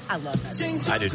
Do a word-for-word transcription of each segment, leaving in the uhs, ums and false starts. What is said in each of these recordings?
I love that. I do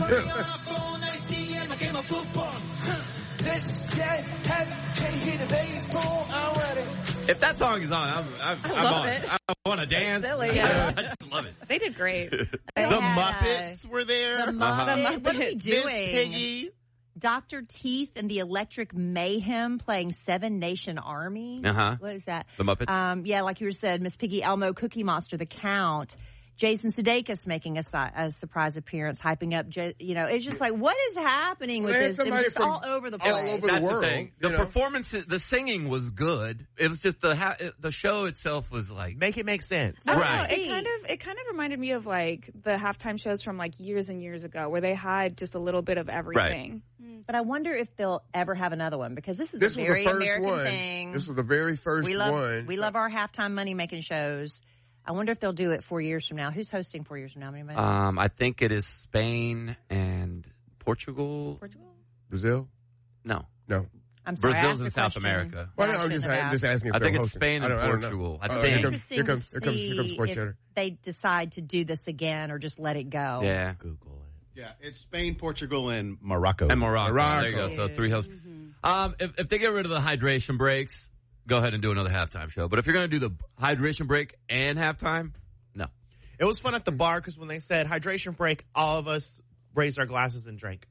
too. If that song is on, I'm, I'm, I'm love on. it. I want to dance. Silly, yeah. I just love it. They did great. The had, Muppets were there. The Muppets. Uh-huh. What are we Miss doing? Piggy. Doctor Teeth and the Electric Mayhem playing Seven Nation Army. Uh-huh. What is that? The Muppets? Um, yeah, like you said, Miss Piggy, Elmo, Cookie Monster, The Count. Jason Sudeikis making a, a surprise appearance, hyping up, J- you know, it's just like, what is happening with Well, this? It somebody was just from all over the place. all over That's the world. the thing. The you know? performance, the singing was good. It was just the ha- the show itself was like, Make it make sense. I don't Right. know, it kind of it kind of reminded me of like the halftime shows from like years and years ago, where they had just a little bit of everything. But I wonder if they'll ever have another one, because this is This a was very the first American one. thing. This was the very first we love, one. We love our halftime money making shows. I wonder if they'll do it four years from now. Who's hosting four years from now? Anybody? um, I think it is Spain and Portugal. Portugal? Brazil? No, No. I'm sorry, I Brazil's asked in a South question America. Well, that I no, I'm just, shouldn't have just asking if I they're think it's hosting. Spain and I don't- I don't know. Portugal. I Uh, think. Here comes, Interesting here comes, to here comes, here comes see Sports if Center. they decide to do this again or just let it go. Yeah, Google it. Yeah, it's Spain, Portugal, and Morocco. and Morocco. Morocco. There you go. So three hosts. Um, if, if they get rid of the hydration breaks, go ahead and do another halftime show. But if you're going to do the hydration break and halftime, no. It was fun at the bar because when they said hydration break, all of us raised our glasses and drank.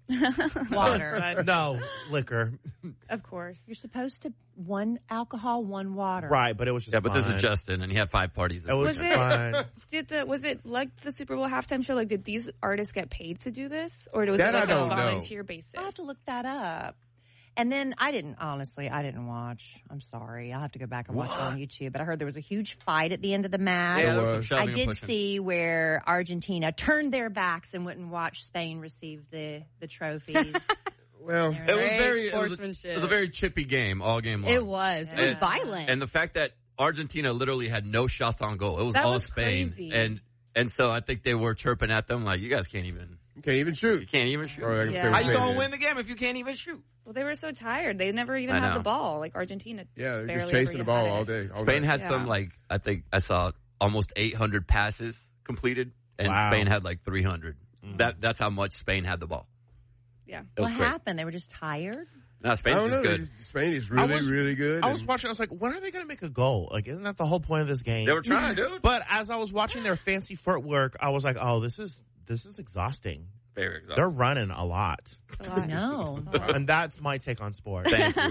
Water. No, liquor. Of course. You're supposed to one alcohol, one water. Right, but it was just Yeah, but this fun. is Justin, and he had five parties. This It was Was weekend. it- fun. Did the was it like the Super Bowl halftime show? Like, did these artists get paid to do this, or was That it like I a don't know. volunteer basis? I'll have to look that up. And then I didn't, honestly, I didn't watch. I'm sorry. I'll have to go back and watch it on YouTube. But I heard there was a huge fight at the end of the match. Yeah, there was was. some shoving I and did pushing. see where Argentina turned their backs and wouldn't watch Spain receive the, the trophies. Well, They were It was very- very it was, a, sportsmanship. it was a very chippy game all game long. It was. It was And- violent. And the fact that Argentina literally had no shots on goal. It was That all was Spain. crazy. And and so I think they were chirping at them like, you guys can't even you can't even shoot. you can't even shoot. Or like Yeah. they were How you saying gonna that. win the game if you can't even shoot? Well, they were so tired; they never even I had know. the ball. Like Argentina, Yeah, they're barely just chasing ever the ball had all it. day. All Spain night. had Yeah. some like I think I saw almost eight hundred passes completed, and Wow. Spain had like three hundred. That that's how much Spain had the ball. Yeah. It was What great. happened? They were just tired? No, I Spain don't was know. good. Spain is I really, was- really good. I was and- watching. I was like, when are they going to make a goal? Like, isn't that the whole point of this game? They were trying, dude. But as I was watching their fancy footwork, I was like, oh, this is this is exhausting. Very exhausting. They're running a lot, It's a lot. No. It's a lot. and that's my take on sports. Thank you.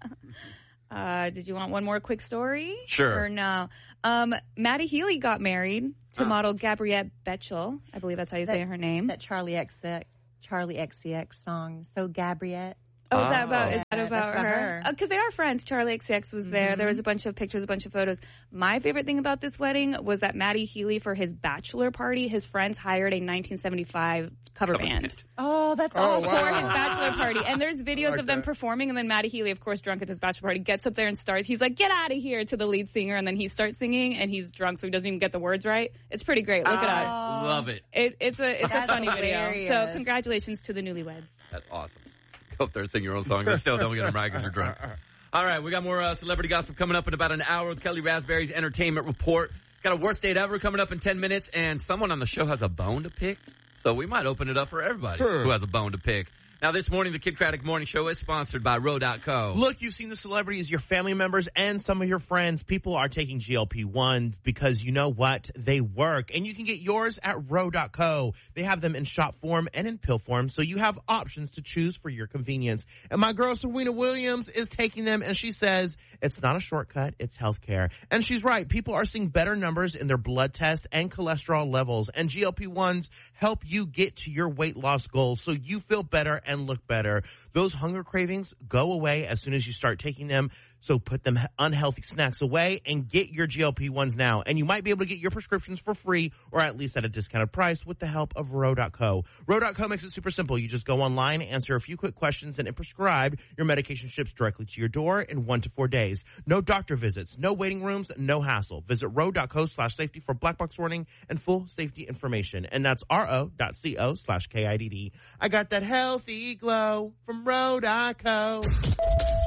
Uh, did you want one more quick story? Sure. Or no? Um, Maddie Healy got married to Oh. model Gabriette Betchel. I believe that's how you say her name. That Charlie X X, Charlie X C X song. So Gabriette. Oh, is that Oh. about, is Yeah, that that's about about her? her. Because they are friends. Charlie X C X was there. There was a bunch of pictures, a bunch of photos. My favorite thing about this wedding was that Maddie Healy, for his bachelor party, his friends hired a nineteen seventy-five cover band Oh, that's Oh, awesome. for wow. his bachelor party. And there's videos like of them that. performing, and then Maddie Healy, of course, drunk at his bachelor party, gets up there and starts. He's like, "Get out of here," to the lead singer, and then he starts singing, and he's drunk, so he doesn't even get the words right. It's pretty great. Look it up. Love it. It, it's a it's a That's funny video. hilarious. So congratulations to the newlyweds. That's awesome. Go up there and sing your own song. And still don't get them right because you're drunk. All right, we got more uh, celebrity gossip coming up in about an hour with Kelly Raspberry's Entertainment Report. Got a worst date ever coming up in ten minutes, and someone on the show has a bone to pick. So we might open it up for everybody Huh. who has a bone to pick. Now, this morning, the Kid Craddock Morning Show is sponsored by Row dot co. Look, you've seen the celebrities, your family members, and some of your friends. People are taking G L P one because you know what? They work. And you can get yours at Row dot co. They have them in shot form and in pill form, so you have options to choose for your convenience. And my girl, Serena Williams, is taking them, and she says it's not a shortcut, it's healthcare. And she's right. People are seeing better numbers in their blood tests and cholesterol levels. And G L P ones help you get to your weight loss goals so you feel better and look better. Those hunger cravings go away as soon as you start taking them. So put them unhealthy snacks away and get your G L P ones now. And you might be able to get your prescriptions for free or at least at a discounted price with the help of Row dot co. Row dot co makes it super simple. You just go online, answer a few quick questions, and it prescribed. Your medication ships directly to your door in one to four days. No doctor visits, no waiting rooms, no hassle. Visit Row dot co slash safety for black box warning and full safety information. And that's ro dot co slash K I D D. I got that healthy glow from Row dot co.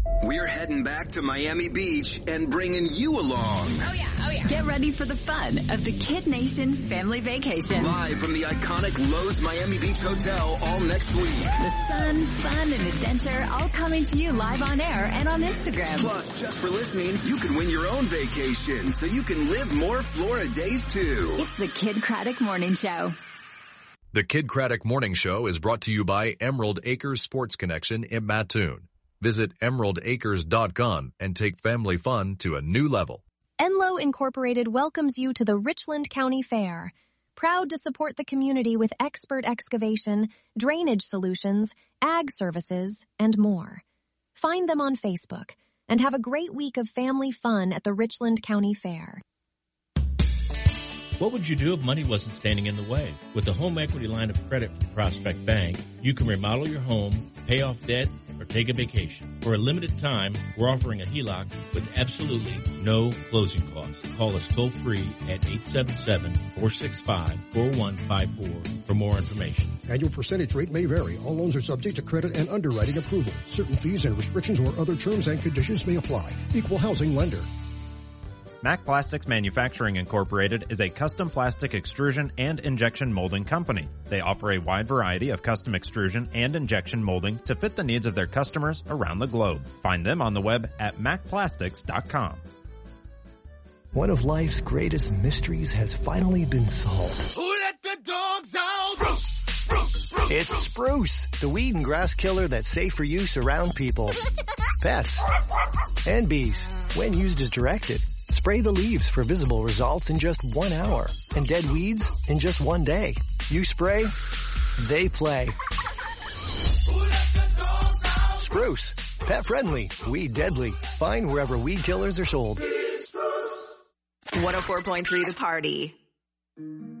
We're heading back to Miami Beach and bringing you along. Oh, yeah. Oh, yeah. Get ready for the fun of the Kid Nation family vacation. Live from the iconic Lowe's Miami Beach Hotel all next week. The sun, fun, and adventure all coming to you live on air and on Instagram. Plus, just for listening, you can win your own vacation so you can live more Florida days, too. It's the Kid Craddock Morning Show. The Kid Craddock Morning Show is brought to you by Emerald Acres Sports Connection in Mattoon. Visit emerald acres dot com and take family fun to a new level. Enloe Incorporated welcomes you to the Richland County Fair. Proud to support the community with expert excavation, drainage solutions, ag services, and more. Find them on Facebook and have a great week of family fun at the Richland County Fair. What would you do if money wasn't standing in the way? With the home equity line of credit from Prospect Bank, you can remodel your home, pay off debt, or take a vacation. For a limited time, we're offering a H E L O C with absolutely no closing costs. Call us toll-free at eight seven seven, four six five, four one five four for more information. Annual percentage rate may vary. All loans are subject to credit and underwriting approval. Certain fees and restrictions or other terms and conditions may apply. Equal housing lender. Mac Plastics Manufacturing Incorporated is a custom plastic extrusion and injection molding company. They offer a wide variety of custom extrusion and injection molding to fit the needs of their customers around the globe. Find them on the web at mac plastics dot com. One of life's greatest mysteries has finally been solved. Who let the dogs out? Spruce, spruce, spruce, it's Spruce, the weed and grass killer that's safe for use around people, pets, and bees when used as directed. Spray the leaves for visible results in just one hour and dead weeds in just one day. You spray, they play. Spruce, pet friendly, weed deadly. Find wherever weed killers are sold. one oh four point three The Party.